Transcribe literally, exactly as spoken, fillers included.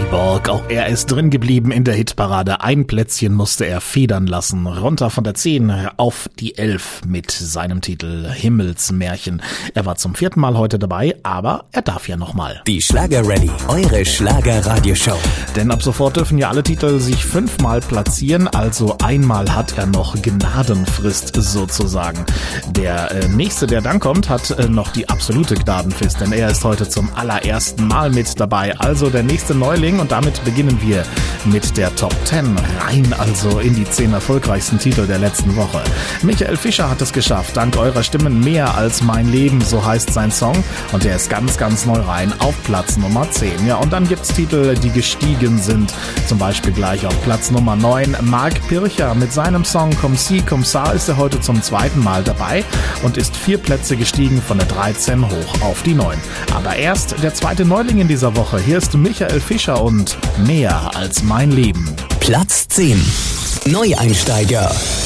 Borg, auch er ist drin geblieben in der Hitparade. Ein Plätzchen musste er federn lassen. Runter von der zehn auf die elf mit seinem Titel Himmelsmärchen. Er war zum vierten Mal heute dabei, aber er darf ja nochmal. Die Schlager-Ready, eure Schlager-Radioshow. Denn ab sofort dürfen ja alle Titel sich fünfmal platzieren, also einmal hat er noch Gnadenfrist sozusagen. Der äh, nächste, der dann kommt, hat äh, noch die absolute Gnadenfrist, denn er ist heute zum allerersten Mal mit dabei. Also der nächste Neuling, und damit beginnen wir mit der Top zehn, rein also in die zehn erfolgreichsten Titel der letzten Woche. Michael Fischer hat es geschafft, dank eurer Stimmen mehr als mein Leben, so heißt sein Song, und der ist ganz, ganz neu rein auf Platz Nummer zehn. Ja, und dann gibt's Titel, die gestiegen sind, zum Beispiel gleich auf Platz Nummer neun. Marc Pircher mit seinem Song Comme si, comme ça ist er heute zum zweiten Mal dabei und ist vier Plätze gestiegen von der dreizehn hoch auf die neun. Aber erst der zweite Neuling in dieser Woche. Hier ist Michael Fischer und Mehr als mein Leben. Platz zehn. Neueinsteiger.